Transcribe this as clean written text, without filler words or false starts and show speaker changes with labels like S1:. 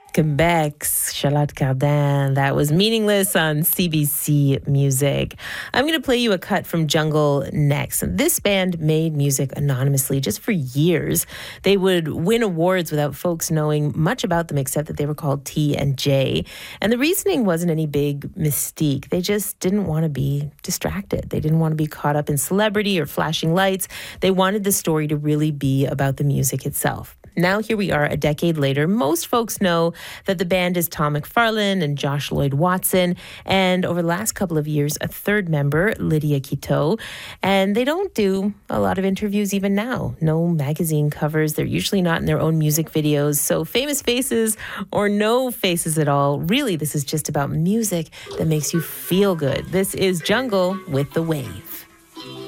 S1: Quebec's Charlotte Cardin. That was Meaningless on CBC Music. I'm going to play you a cut from Jungle next. This band made music anonymously just for years. They would win awards without folks knowing much about them except that they were called T and J. And the reasoning wasn't any big mystique. They just didn't want to be distracted. They didn't want to be caught up in celebrity or flashing lights. They wanted the story to really be about the music itself. Now here we are a decade later. Most folks know that the band is Tom McFarlane and Josh Lloyd Watson, and over the last couple of years, a third member, Lydia Quito. And they don't do a lot of interviews even now. No magazine covers. They're usually not in their own music videos. So famous faces or no faces at all. Really, this is just about music that makes you feel good. This is Jungle with The Wave.